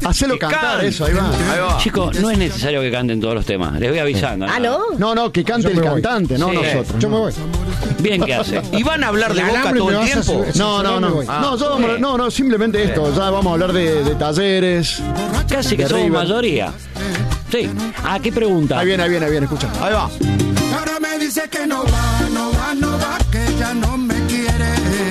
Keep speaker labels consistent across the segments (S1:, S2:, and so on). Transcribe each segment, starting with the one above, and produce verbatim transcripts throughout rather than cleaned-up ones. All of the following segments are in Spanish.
S1: Hacelo cantar cante. Eso, ahí va.
S2: Ahí va.
S3: Chicos, no es necesario que canten todos los temas. Les voy avisando.
S4: ¿Ah, no?
S1: No, no, que cante el cantante, no
S3: sí.
S1: nosotros.
S5: Yo me voy.
S3: Bien que hace.
S2: ¿Y van a hablar de Boca todo el tiempo?
S1: No, no, no.
S5: Ah,
S1: no, yo vamos, no, no, simplemente esto. Ya vamos a hablar de, de Talleres.
S3: Casi que
S1: de
S3: somos
S1: River.
S3: mayoría. Sí. Ah, ¿qué pregunta?
S1: Ahí viene, ahí viene, ahí viene, escucha.
S2: Ahí va.
S6: Ahora me dice que no va, no va, no va, que ya no me quiere.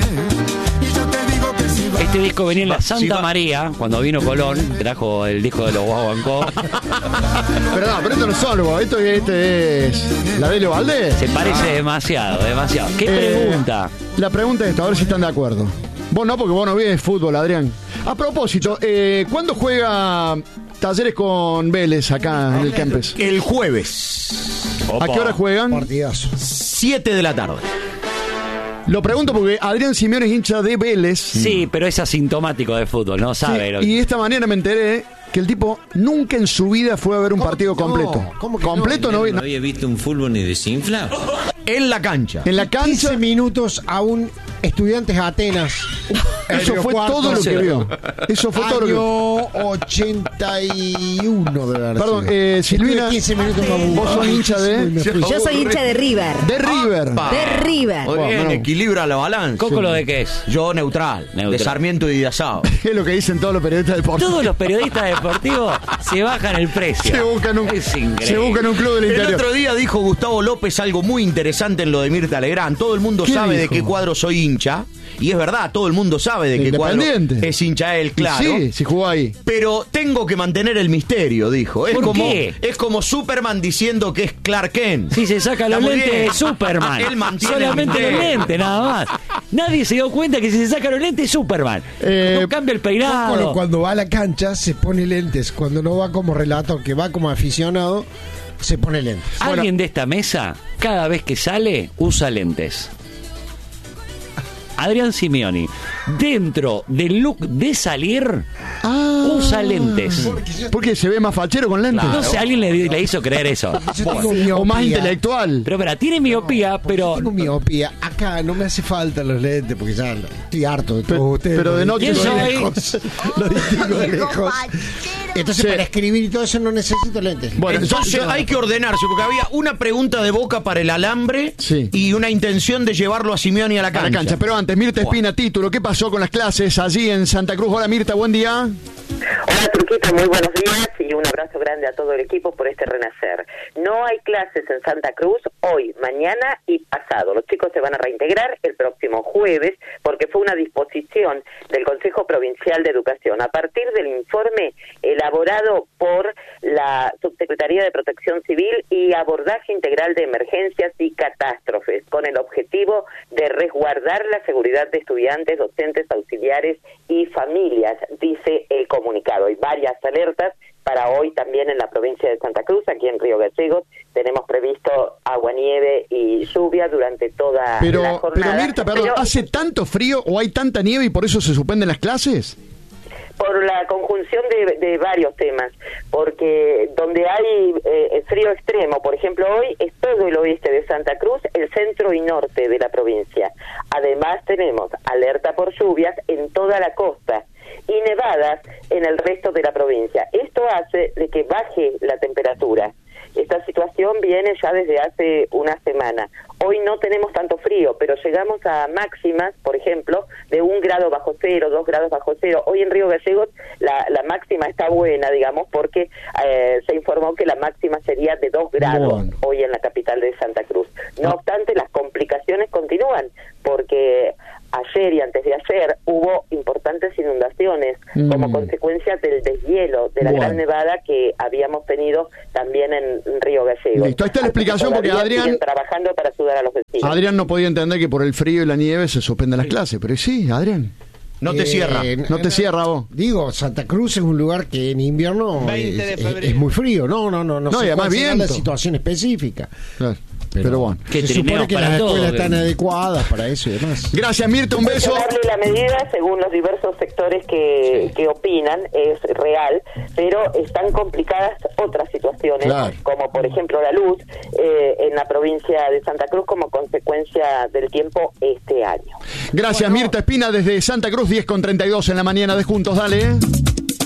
S6: Y yo te digo que sí va.
S3: Este disco venía en la Santa
S2: Sí, va.
S3: María, cuando vino Colón, trajo el disco de los Guaguancó.
S1: Pero no, pero esto no es solo, esto este es la de Leo Valdés.
S3: Se parece demasiado, demasiado. ¿Qué
S1: Eh,
S3: pregunta?
S1: La pregunta es esta, a ver si están de acuerdo. Vos no, porque vos no ves fútbol, Adrián. A propósito, eh, ¿cuándo juega Talleres con Vélez acá en el Kempes?
S2: El jueves.
S1: ¿A qué hora juegan?
S5: Partidazo.
S2: siete de la tarde.
S1: Lo pregunto porque Adrián Simeone es hincha de Vélez.
S3: Sí, pero es asintomático de fútbol, no sabe.
S1: Sí,
S3: lo-
S1: y esta mañana me enteré que el tipo nunca en su vida fue a ver un partido
S5: ¿Cómo?
S1: completo.
S5: ¿Cómo que
S1: completo no,
S7: No
S1: vi-
S7: había visto un fútbol ni desinflado.
S2: En la cancha.
S1: En la cancha.
S5: quince minutos a un Estudiantes Atenas.
S1: Eso fue
S5: Cuarto,
S1: todo lo que vio. Eso fue todo lo que vio.
S5: Año ochenta y uno de verdad.
S1: Perdón, eh, Silvina,
S5: quince minutos más
S1: vos sos hincha de-
S5: me fui.
S4: Yo soy hincha de River.
S1: De River.
S2: Apa.
S4: De River.
S2: Muy bien,
S1: Bueno.
S2: equilibra la balanza.
S3: ¿Coco lo de qué es?
S2: Yo neutral,
S3: Neutral.
S2: de Sarmiento y de Asado.
S1: Es lo que dicen todos los periodistas deportivos.
S3: Todos los periodistas deportivos se bajan el precio.
S1: Se buscan un,
S3: Es increíble.
S1: se buscan un club del
S2: El
S1: interior.
S2: otro día dijo Gustavo López algo muy interesante en lo de Mirta Legrand. Todo el mundo
S1: ¿Qué
S2: sabe de
S1: dijo?
S2: qué cuadro soy hincha. Y es verdad, todo el mundo sabe de qué cuadro
S1: Independiente.
S2: es hincha él, claro.
S1: Sí, si jugó ahí.
S2: Pero tengo que mantener el misterio, dijo. Es
S3: ¿Por
S2: como
S3: qué?
S2: es como Superman diciendo que es Clark Kent.
S3: Si se saca los
S2: Está muy
S3: lentes
S2: bien.
S3: de Superman.
S2: Él mantiene
S3: Solamente
S2: el
S3: los
S2: misterio.
S3: lentes, nada más. Nadie se dio cuenta que si se saca los lentes es Superman.
S1: Eh,
S3: no cambia el
S5: Colo,
S3: peinado.
S5: cuando va a la cancha se pone lentes. Cuando no va como relator, que va como aficionado, se pone lentes.
S3: Alguien de esta mesa, cada vez que sale, usa lentes. Adrián Simeone, dentro del look de salir,
S1: Ah.
S3: usa lentes.
S1: Porque se ve más fachero con lentes.
S3: No sé, alguien le, le hizo creer eso.
S5: Yo tengo
S1: O
S5: miopía.
S1: más intelectual.
S3: Pero, espera, tiene miopía, pero...
S5: Tengo miopía. Acá no me hace falta los lentes porque ya estoy harto de todos
S1: Pero-
S5: ustedes.
S1: pero de
S5: Lo
S1: noche
S5: distingo
S3: no
S5: de
S3: hay-
S5: lejos. Lo distingo de lejos. Entonces,
S1: Sí.
S5: para escribir y todo eso no necesito lentes.
S1: Bueno,
S2: Entonces
S1: yo-
S2: hay que ordenarse, porque había una pregunta de Boca para el alambre
S1: Sí.
S2: y una intención de llevarlo a Simeone a la
S1: a
S2: cancha.
S1: la cancha. Pero antes, Mirta Espina, título. ¿Qué pasó con las clases allí en Santa Cruz? Hola, Mirta, buen día.
S8: Hola Turquita, muy buenos días y un abrazo grande a todo el equipo por este renacer. No hay clases en Santa Cruz hoy, mañana y pasado. Los chicos se van a reintegrar el próximo jueves porque fue una disposición del Consejo Provincial de Educación a partir del informe elaborado por la Subsecretaría de Protección Civil y Abordaje Integral de Emergencias y Catástrofes, con el objetivo de resguardar la seguridad de estudiantes, docentes, auxiliares y familias, dice el comunicado. Hay varias alertas para hoy también en la provincia de Santa Cruz, aquí en Río Gallegos. Tenemos previsto agua, nieve y lluvia durante toda la
S1: Pero,
S8: jornada.
S1: pero Mirta, perdón,
S8: Pero
S1: ¿hace tanto frío o hay tanta nieve y por eso se suspenden las clases?
S8: por la conjunción de, de varios temas, porque donde hay eh, frío extremo, por ejemplo, hoy es todo el oeste de Santa Cruz, el centro y norte de la provincia. Además tenemos alerta por lluvias en toda la costa y nevadas en el resto de la provincia. Esto hace de que baje la temperatura. Esta situación viene ya desde hace una semana. Hoy no tenemos tanto frío, pero llegamos a máximas, por ejemplo, de un grado bajo cero, dos grados bajo cero. Hoy en Río Gallegos la, la máxima está buena, digamos, porque eh, se informó que la máxima sería de dos grados
S1: Bueno.
S8: hoy en la capital de Santa Cruz. No obstante, las complicaciones continúan, porque ayer y antes de ayer hubo importantes inundaciones
S1: Mm.
S8: como consecuencia del deshielo de la
S1: Bueno.
S8: gran nevada que habíamos tenido también en Río Gallegos.
S1: Listo, ahí está la
S8: Así que
S1: explicación, porque
S8: todavía
S1: Adrián-
S8: siguen trabajando para ayudar a los vecinos.
S1: Adrián no podía entender que por el frío y la nieve se suspenden las clases, pero sí, Adrián.
S2: No te
S5: Eh,
S2: cierra.
S1: No te cierra vos.
S5: Digo, Santa Cruz es un lugar que en invierno es, es- es muy frío. No, no, no. No,
S1: No,
S5: sé
S1: y además
S5: cuál será la
S1: viento.
S5: situación específica.
S1: Claro. Pero, bueno.
S3: Qué
S5: Se
S3: trineos
S5: supone que
S3: para
S5: las
S3: todo,
S5: escuelas
S3: que-
S5: están adecuadas para eso y demás.
S1: Gracias, Mirta, un
S8: Hay que
S1: beso.
S8: darle la medida según los diversos sectores que, que opinan, es real, pero están complicadas otras situaciones,
S1: Claro.
S8: como por ejemplo la luz eh, en la provincia de Santa Cruz como consecuencia del tiempo este año.
S1: Gracias, Mirta Espina, desde Santa Cruz, diez con treinta y dos en la mañana de Juntos. Dale.